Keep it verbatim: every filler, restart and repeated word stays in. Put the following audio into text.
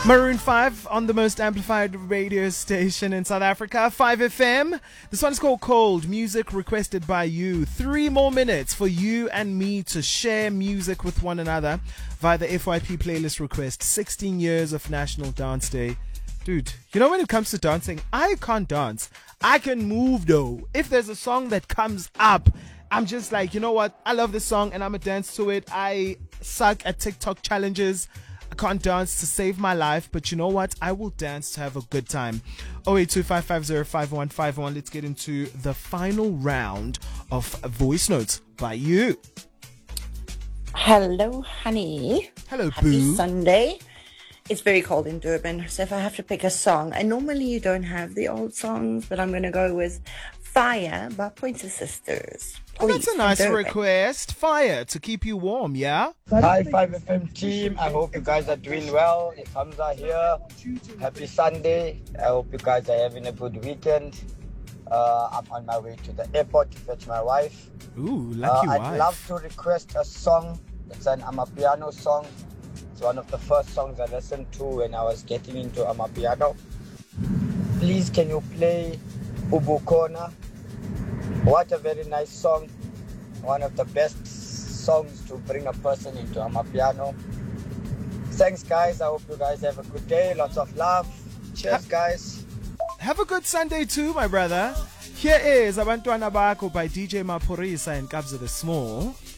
Maroon five on the most amplified radio station in South Africa, five F M. This one is called Cold, music requested by you. Three more minutes for you and me to share music with one another via the F Y P playlist request. sixteen years of National Dance Day. Dude, you know when it comes to dancing, I can't dance. I can move though. If there's a song that comes up, I'm just like, you know what? I love this song and I'm gonna dance to it. I suck at TikTok challenges. I can't dance to save my life, but you know what? I will dance to have a good time. oh eight two five five zero five one five one. Let's get into the final round of voice notes by you. Hello, honey. Hello, Happy boo. Sunday. It's very cold in Durban, so if I have to pick a song, I normally don't have the old songs, but I'm going to go with Fire by Pointer Sisters. Oh, that's a nice Durban. request. Fire to keep you warm, yeah? Hi five F M team, I hope you guys are doing well. It's Hamza here. Happy Sunday. I hope you guys are having a good weekend. Uh, I'm on my way to the airport to fetch my wife. Ooh, lucky uh, I'd wife. love to request a song. It's an Amapiano song. It's one of the first songs I listened to when I was getting into Amapiano. Please, can you play Ubukona? What a very nice song. One of the best songs to bring a person into Amapiano. Thanks, guys. I hope you guys have a good day. Lots of love. Cheers, guys. Have a good Sunday too, my brother. Here is Abantwana Bako by D J Maphorisa and Kabza the Small.